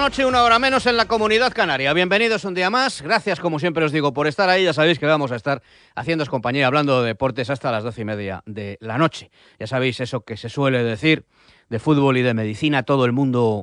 noche, 1 hora menos en la Comunidad Canaria. Bienvenidos un día más. Gracias, como siempre os digo, por estar ahí. Ya sabéis que vamos a estar haciéndoos compañía, hablando de deportes hasta las 12:30 de la noche. Ya sabéis eso que se suele decir de fútbol y de medicina. Todo el mundo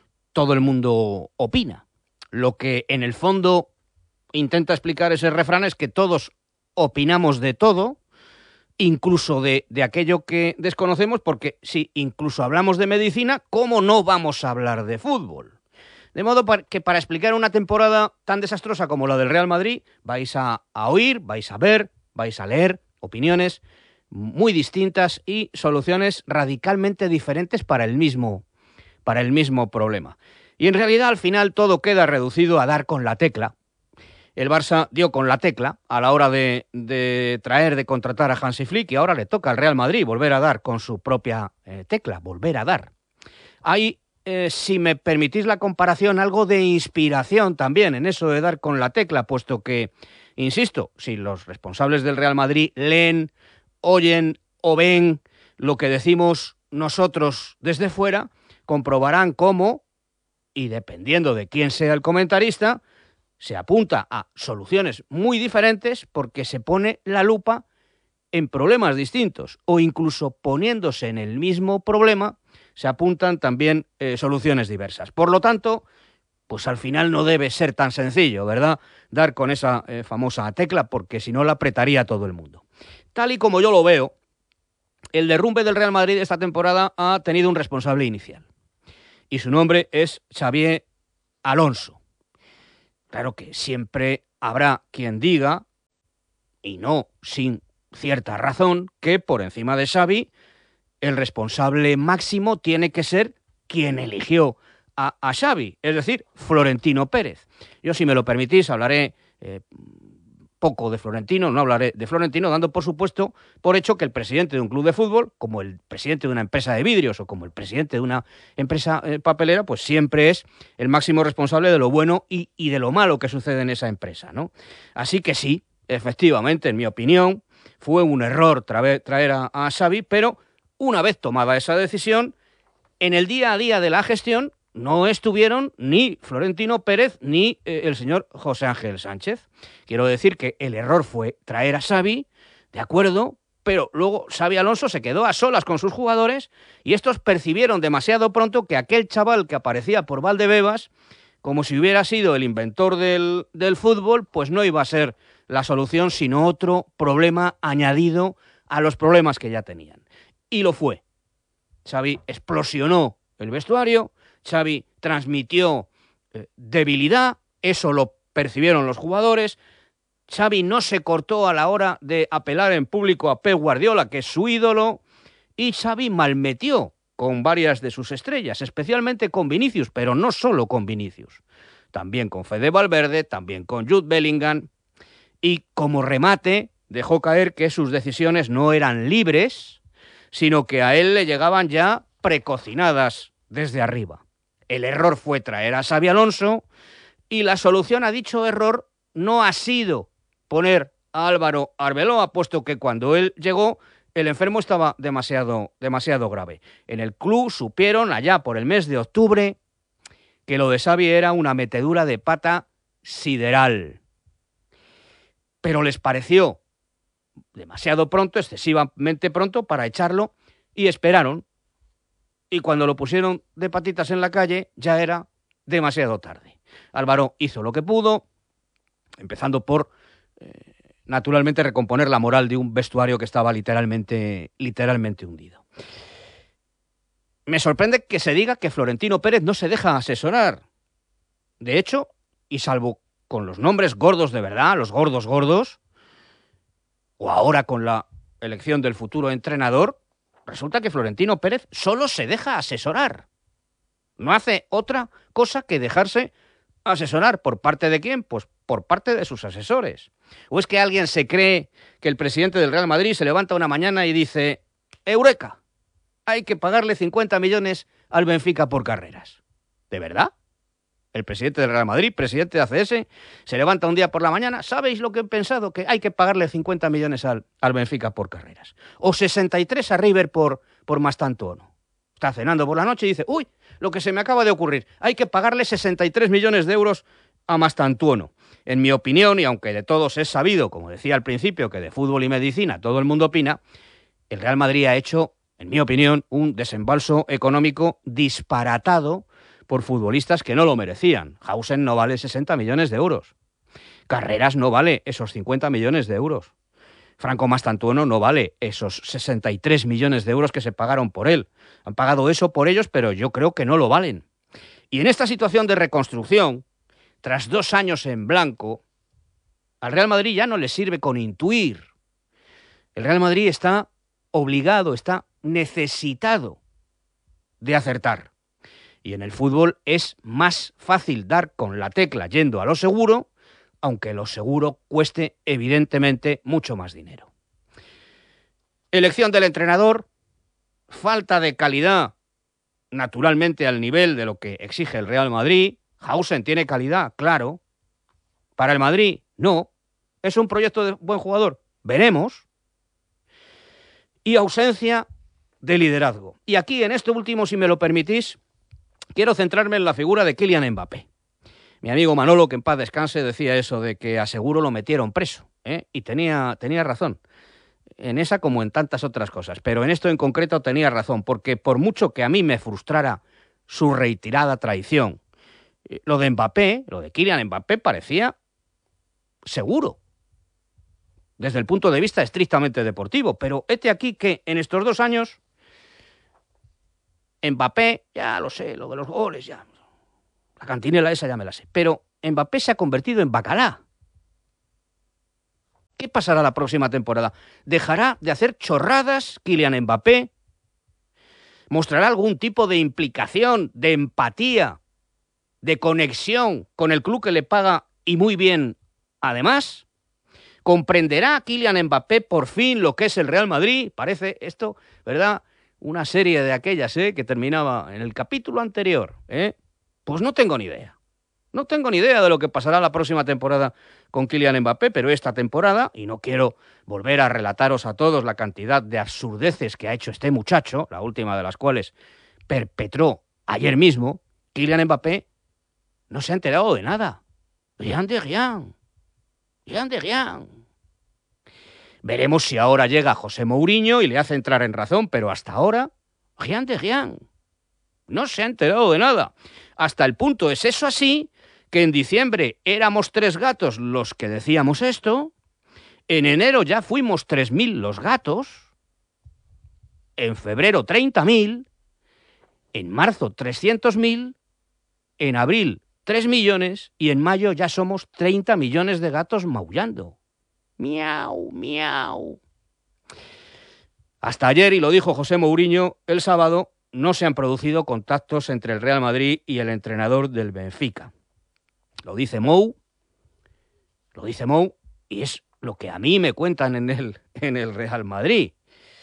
opina. Lo que en el fondo intenta explicar ese refrán es que todos opinamos de todo, incluso de aquello que desconocemos, porque si incluso hablamos de medicina, ¿cómo no vamos a hablar de fútbol? De modo que para explicar una temporada tan desastrosa como la del Real Madrid, vais a oír, vais a ver, vais a leer opiniones muy distintas y soluciones radicalmente diferentes para el mismo problema. Y en realidad al final todo queda reducido a dar con la tecla. El Barça dio con la tecla a la hora de contratar a Hansi Flick, y ahora le toca al Real Madrid volver a dar con su propia tecla, volver a dar. Hay, si me permitís la comparación, algo de inspiración también en eso de dar con la tecla, puesto que, insisto, si los responsables del Real Madrid leen, oyen o ven lo que decimos nosotros desde fuera, comprobarán cómo, y dependiendo de quién sea el comentarista, se apunta a soluciones muy diferentes porque se pone la lupa en problemas distintos, o incluso poniéndose en el mismo problema se apuntan también soluciones diversas. Por lo tanto, pues al final no debe ser tan sencillo, ¿verdad?, dar con esa famosa tecla, porque si no la apretaría todo el mundo. Tal y como yo lo veo, el derrumbe del Real Madrid esta temporada ha tenido un responsable inicial, y su nombre es Xabi Alonso. Claro que siempre habrá quien diga, y no sin cierta razón, que por encima de Xavi, el responsable máximo tiene que ser quien eligió a Xavi, es decir, Florentino Pérez. Yo, si me lo permitís, hablaré poco de Florentino, no hablaré de Florentino, dando por supuesto por hecho que el presidente de un club de fútbol, como el presidente de una empresa de vidrios o como el presidente de una empresa papelera, pues siempre es el máximo responsable de lo bueno y de lo malo que sucede en esa empresa, ¿no? Así que sí, efectivamente, en mi opinión, fue un error traer a Xavi, pero una vez tomada esa decisión, en el día a día de la gestión no estuvieron ni Florentino Pérez ni el señor José Ángel Sánchez. Quiero decir que el error fue traer a Xavi, de acuerdo, pero luego Xabi Alonso se quedó a solas con sus jugadores y estos percibieron demasiado pronto que aquel chaval que aparecía por Valdebebas, como si hubiera sido el inventor del fútbol, pues no iba a ser la solución, sino otro problema añadido a los problemas que ya tenían. Y lo fue. Xavi explosionó el vestuario, Xavi transmitió debilidad, eso lo percibieron los jugadores. Xavi no se cortó a la hora de apelar en público a Pep Guardiola, que es su ídolo, y Xavi malmetió con varias de sus estrellas, especialmente con Vinicius, pero no solo con Vinicius, también con Fede Valverde, también con Jude Bellingham, y como remate dejó caer que sus decisiones no eran libres, sino que a él le llegaban ya precocinadas desde arriba. El error fue traer a Xabi Alonso, y la solución a dicho error no ha sido poner a Álvaro Arbeloa, puesto que cuando él llegó el enfermo estaba demasiado grave. En el club supieron allá por el mes de octubre que lo de Xavi era una metedura de pata sideral. Pero les pareció demasiado pronto, excesivamente pronto para echarlo, y esperaron. Y cuando lo pusieron de patitas en la calle, ya era demasiado tarde. Álvaro hizo lo que pudo, empezando por, naturalmente, recomponer la moral de un vestuario que estaba literalmente hundido. Me sorprende que se diga que Florentino Pérez no se deja asesorar. De hecho, y salvo con los nombres gordos de verdad, los gordos, o ahora con la elección del futuro entrenador, resulta que Florentino Pérez solo se deja asesorar. No hace otra cosa que dejarse asesorar. ¿Por parte de quién? Pues por parte de sus asesores. ¿O es que alguien se cree que el presidente del Real Madrid se levanta una mañana y dice: ¡Eureka! Hay que pagarle 50 millones al Benfica por carreras. ¿De verdad? El presidente del Real Madrid, presidente de ACS, se levanta un día por la mañana: ¿sabéis lo que he pensado? Que hay que pagarle 50 millones al Benfica por carreras. O 63 a River por más tanto o no. está cenando por la noche y dice, uy, lo que se me acaba de ocurrir, hay que pagarle 63 millones de euros a Mastantuono. En mi opinión, y aunque de todos es sabido, como decía al principio, que de fútbol y medicina todo el mundo opina, el Real Madrid ha hecho, en mi opinión, un desembolso económico disparatado por futbolistas que no lo merecían. Hausen no vale 60 millones de euros. Carreras no vale esos 50 millones de euros. Franco Mastantuono no vale esos 63 millones de euros que se pagaron por él. Han pagado eso por ellos, pero yo creo que no lo valen. Y en esta situación de reconstrucción, tras 2 años en blanco, al Real Madrid ya no le sirve con intuir. El Real Madrid está obligado, está necesitado de acertar. Y en el fútbol es más fácil dar con la tecla yendo a lo seguro, aunque lo seguro cueste evidentemente mucho más dinero. Elección del entrenador, falta de calidad, naturalmente al nivel de lo que exige el Real Madrid. Hausen tiene calidad, claro. Para el Madrid, no. ¿Es un proyecto de buen jugador? Veremos. Y ausencia de liderazgo. Y aquí, en este último, si me lo permitís, quiero centrarme en la figura de Kylian Mbappé. Mi amigo Manolo, que en paz descanse, decía eso de que a Seguro lo metieron preso, ¿eh? Y tenía razón. En esa como en tantas otras cosas. Pero en esto en concreto tenía razón, porque por mucho que a mí me frustrara su reiterada traición, lo de Mbappé, lo de Kylian Mbappé parecía seguro, desde el punto de vista estrictamente deportivo. Pero hete aquí que en estos 2 años, Mbappé, ya lo sé, lo de los goles, ya, la cantinela esa ya me la sé, pero Mbappé se ha convertido en bacalá. ¿Qué pasará la próxima temporada? ¿Dejará de hacer chorradas Kylian Mbappé? ¿Mostrará algún tipo de implicación, de empatía, de conexión con el club que le paga y muy bien además? ¿Comprenderá Kylian Mbappé por fin lo que es el Real Madrid? Parece esto, ¿verdad? Una serie de aquellas, que terminaba en el capítulo anterior, Pues no tengo ni idea. No tengo ni idea de lo que pasará la próxima temporada con Kylian Mbappé, pero esta temporada, y no quiero volver a relataros a todos la cantidad de absurdeces que ha hecho este muchacho, la última de las cuales perpetró ayer mismo, Kylian Mbappé no se ha enterado de nada. Rien de rien. Rien de rien. Veremos si ahora llega José Mourinho y le hace entrar en razón, pero hasta ahora, rien de rien. No se ha enterado de nada. Hasta el punto es eso así, que en diciembre éramos 3 gatos los que decíamos esto, en enero ya fuimos 3.000 los gatos, en febrero 30.000, en marzo 300.000, en abril 3 millones y en mayo ya somos 30 millones de gatos maullando. Miau, miau. Hasta ayer, y lo dijo José Mourinho el sábado, no se han producido contactos entre el Real Madrid y el entrenador del Benfica. Lo dice Mou, y es lo que a mí me cuentan en el Real Madrid.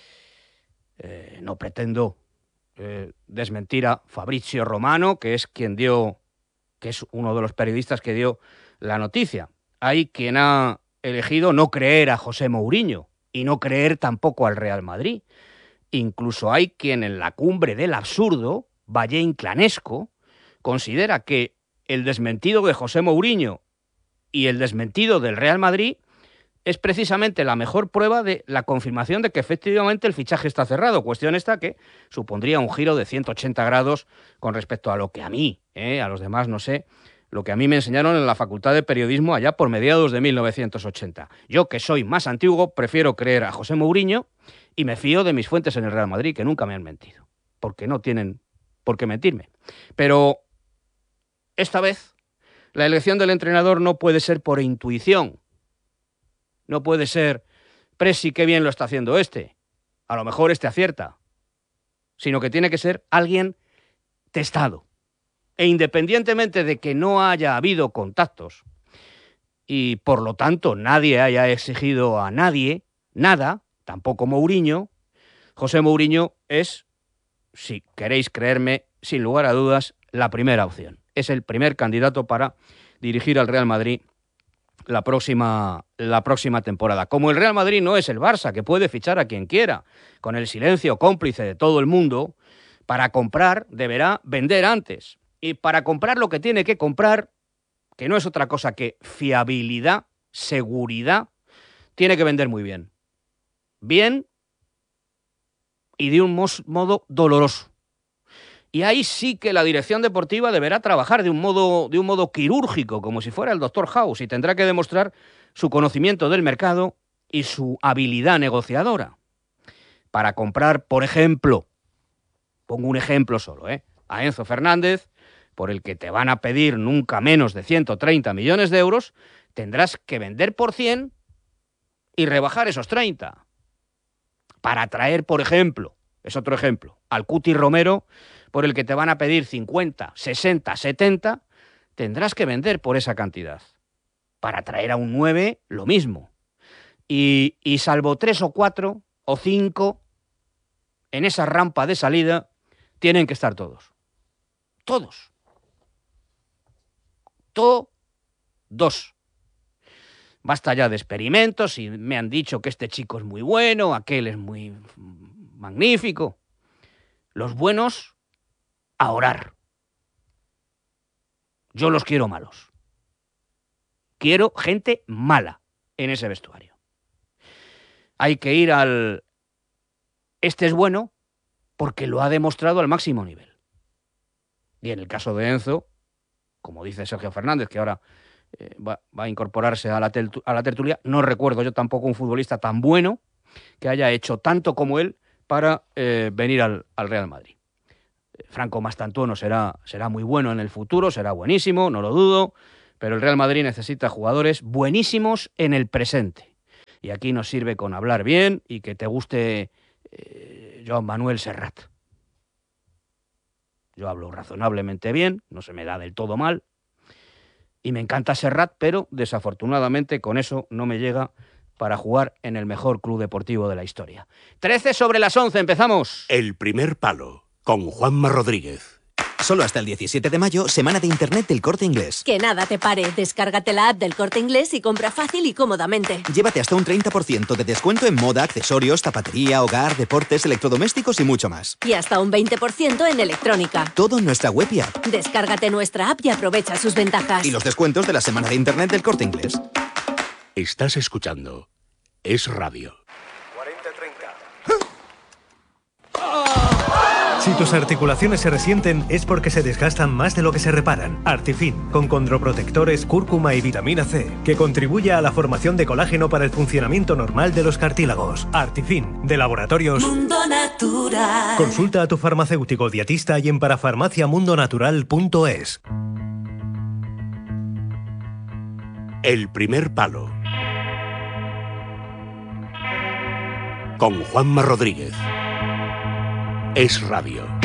No pretendo desmentir a Fabrizio Romano, que es uno de los periodistas que dio la noticia. Hay quien ha elegido no creer a José Mourinho y no creer tampoco al Real Madrid. Incluso hay quien en la cumbre del absurdo, Valle Inclanesco, considera que el desmentido de José Mourinho y el desmentido del Real Madrid es precisamente la mejor prueba de la confirmación de que efectivamente el fichaje está cerrado. Cuestión esta que supondría un giro de 180 grados con respecto a lo que a mí, a los demás no sé, lo que a mí me enseñaron en la Facultad de Periodismo allá por mediados de 1980. Yo, que soy más antiguo, prefiero creer a José Mourinho y me fío de mis fuentes en el Real Madrid, que nunca me han mentido, porque no tienen por qué mentirme. Pero esta vez la elección del entrenador no puede ser por intuición. No puede ser, Presi, qué bien lo está haciendo este. A lo mejor este acierta. Sino que tiene que ser alguien testado. E independientemente de que no haya habido contactos y por lo tanto nadie haya exigido a nadie nada, tampoco Mourinho, José Mourinho es, si queréis creerme, sin lugar a dudas, la primera opción. Es el primer candidato para dirigir al Real Madrid la próxima temporada. Como el Real Madrid no es el Barça, que puede fichar a quien quiera, con el silencio cómplice de todo el mundo, Para comprar deberá vender antes. Y para comprar lo que tiene que comprar, que no es otra cosa que fiabilidad, seguridad, tiene que vender muy bien. Bien y de un modo doloroso. Y ahí sí que la dirección deportiva deberá trabajar de un modo quirúrgico, como si fuera el Dr. House, y tendrá que demostrar su conocimiento del mercado y su habilidad negociadora. Para comprar, por ejemplo, pongo un ejemplo solo, a Enzo Fernández, por el que te van a pedir nunca menos de 130 millones de euros, tendrás que vender por 100 y rebajar esos 30. Para traer, por ejemplo, es otro ejemplo, al Cuti Romero, por el que te van a pedir 50, 60, 70, tendrás que vender por esa cantidad. Para traer a un 9, lo mismo. Y salvo 3 o 4 o 5, en esa rampa de salida, tienen que estar todos. Todos. Todos. Basta ya de experimentos y me han dicho que este chico es muy bueno, aquel es muy magnífico. Los buenos, a orar. Yo los quiero malos. Quiero gente mala en ese vestuario. Hay que ir al... Este es bueno porque lo ha demostrado al máximo nivel. Y en el caso de Enzo, como dice Sergio Fernández, que ahora va a incorporarse a la tertulia, no recuerdo yo tampoco un futbolista tan bueno que haya hecho tanto como él para venir al Real Madrid. Franco Mastantuono será muy bueno en el futuro, será buenísimo, no lo dudo, pero el Real Madrid necesita jugadores buenísimos en el presente. Y aquí nos sirve con hablar bien y que te guste Joan Manuel Serrat. Yo hablo razonablemente bien, no se me da del todo mal, y me encanta Serrat, pero desafortunadamente con eso no me llega para jugar en el mejor club deportivo de la historia. 11:13, empezamos. El primer palo, con Juanma Rodríguez. Solo hasta el 17 de mayo, semana de Internet del Corte Inglés. Que nada te pare, descárgate la app del Corte Inglés y compra fácil y cómodamente. Llévate hasta un 30% de descuento en moda, accesorios, zapatería, hogar, deportes, electrodomésticos y mucho más. Y hasta un 20% en electrónica. Todo en nuestra web y app. Descárgate nuestra app y aprovecha sus ventajas. Y los descuentos de la semana de Internet del Corte Inglés. Estás escuchando Es Radio. 40-30. Si tus articulaciones se resienten es porque se desgastan más de lo que se reparan. Artifin, con condroprotectores, cúrcuma y vitamina C, que contribuye a la formación de colágeno para el funcionamiento normal de los cartílagos. Artifin, de Laboratorios Mundo Natural. Consulta a tu farmacéutico dietista y en parafarmaciamundonatural.es. El primer palo, con Juanma Rodríguez. Es Radio.